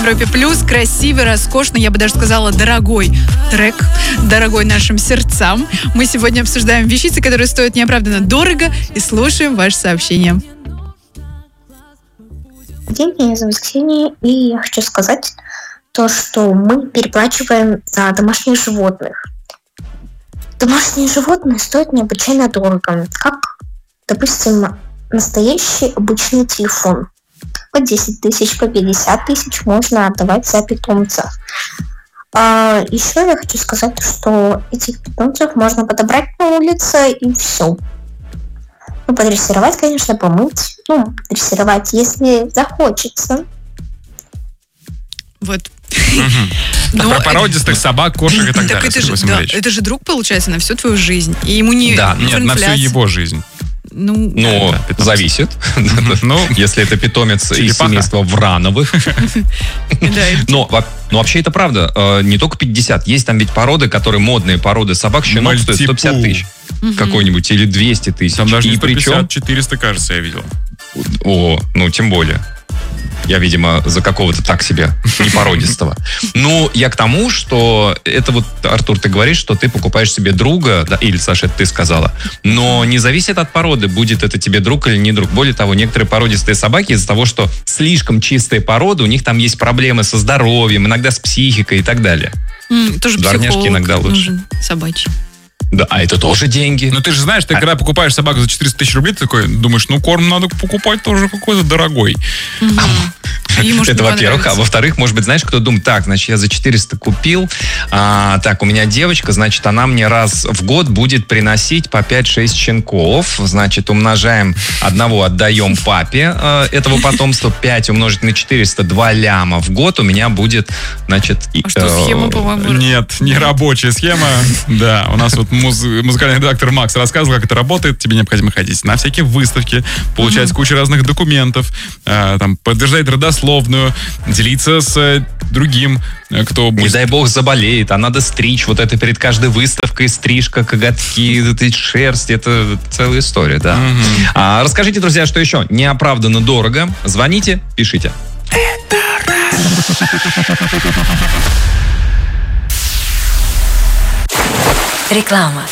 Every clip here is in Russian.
Европе Плюс. Красивый, роскошный, я бы даже сказала, дорогой трек, дорогой нашим сердцам. Мы сегодня обсуждаем вещицы, которые стоят неоправданно дорого, и слушаем ваши сообщения. Меня зовут Ксения, и я хочу сказать то, что мы переплачиваем за домашних животных. Домашние животные стоят необычайно дорого, как, допустим, настоящий обычный телефон. По 10 тысяч, по 50 тысяч можно отдавать за питомца. Еще я хочу сказать, что этих питомцев можно подобрать на улице и все. Ну, подрессировать, конечно, помыть. Ну, дрессировать, если захочется. Вот. Про породистых собак, кошек и так далее. Это же друг, получается, на всю твою жизнь. И ему не... Да, нет, на всю его жизнь. Ну, зависит. Если это питомец из семейства Врановых. Но вообще это правда. Не только 50. Есть там ведь породы, которые модные породы собак. Щенок стоит 150 тысяч. Какой-нибудь. Или 200 тысяч. Там даже 150-400, кажется, я видел. О, ну тем более. Я, видимо, за какого-то так себе непородистого. Ну, я к тому, что это вот, Артур, ты говоришь, что ты покупаешь себе друга, да, или, Саша, это ты сказала, но не зависит от породы, будет это тебе друг или не друг. Более того, некоторые породистые собаки из-за того, что слишком чистые породы, у них там есть проблемы со здоровьем, иногда с психикой и так далее. Тоже дворняжки иногда лучше. Нужен, собачий. Да, а это тоже деньги. Ну, ты же знаешь, ты когда покупаешь собаку за 400 тысяч рублей, ты такой думаешь, ну, корм надо покупать тоже какой-то дорогой. Это, во-первых. А во-вторых, может быть, знаешь, кто думает, так, значит, я за 400 купил, так, у меня девочка, значит, она мне раз в год будет приносить по 5-6 щенков, значит, умножаем, одного отдаем папе этого потомства, 5 умножить на 400, 2 ляма в год у меня будет, значит... А что, схема, по-моему? Нет, не рабочая схема, да, у нас вот музыкальный редактор Макс рассказывал, как это работает. Тебе необходимо ходить на всякие выставки, получать кучу разных документов, там, подтверждать родословную, делиться с другим, кто... Не дай бог заболеет, а надо стричь вот это перед каждой выставкой, стрижка, коготки, шерсть, это целая история, да. Расскажите, друзья, что еще неоправданно дорого. Звоните, пишите. Реклама.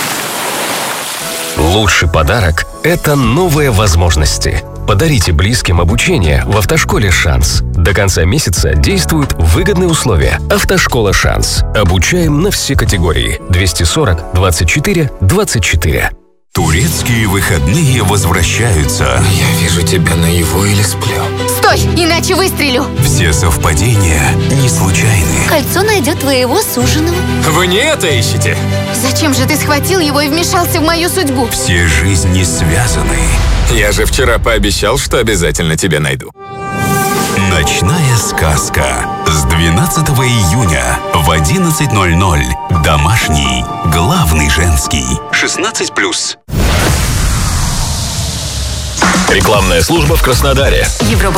Лучший подарок – это новые возможности. Подарите близким обучение в автошколе «Шанс». До конца месяца действуют выгодные условия. Автошкола «Шанс». Обучаем на все категории. 240 24 24. Турецкие выходные возвращаются. Я вижу тебя наяву или сплю. Стой, иначе выстрелю. Все совпадения не случайны. Кольцо найдет твоего суженого. Вы не это ищете? Зачем же ты схватил его и вмешался в мою судьбу? Все жизни связаны. Я же вчера пообещал, что обязательно тебя найду. Ночная сказка. С 12 июня в 11:00. Домашний. Главный женский. 16+. Рекламная служба в Краснодаре. Европа